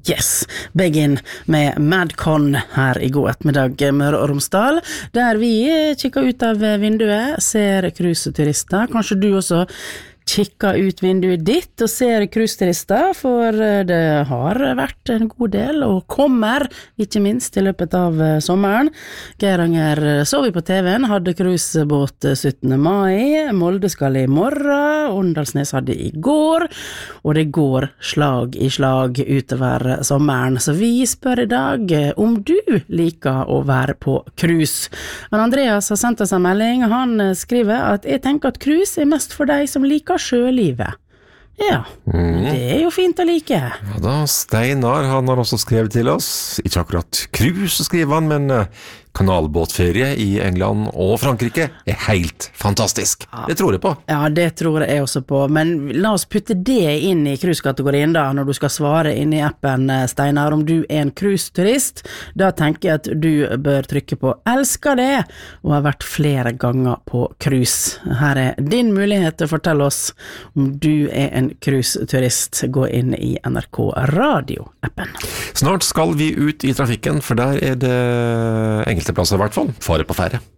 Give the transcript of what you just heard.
Yes, Begin med Madcon her I god ettermiddag Møre og Romsdal, der vi kikker ut av vinduet, ser cruiseturister, kanskje du også kikker ut vinduet ditt og ser cruiseturister, for det har vært en god del og kommer, ikke minst I løpet av sommeren. Geiranger så vi på TV-en, hadde cruisebåt 17. mai, Molde skal I morgen, Åndalsnes hadde I går, og det går slag I slag utover sommeren. Så vi spør I dag om du liker å være på cruise. Men Andreas har sendt oss en melding, han skriver at jeg tenker at cruise mest for deg som liker sjølivet. Ja, det jo fint å like. Ja da, Steinar, han har også skrevet til oss, ikke akkurat cruise skriver han, men kanalbåtferie I England og Frankrike helt fantastisk. Ja. Det tror jeg på. Ja, det tror jeg også på, men la oss putte det inn I cruise-kategorien da, når du skal svare inn I appen, Steinar, om du en cruise-turist, da tenker jeg at du bør trykke på elsker det, og har vært flere ganger på cruise. Her din mulighet til å fortelle oss om du en cruise-turist. Gå inn I NRK Radio-appen. Snart skal vi ut I trafikken, for der det enkelte plasser I hvert fall. Fare på færre.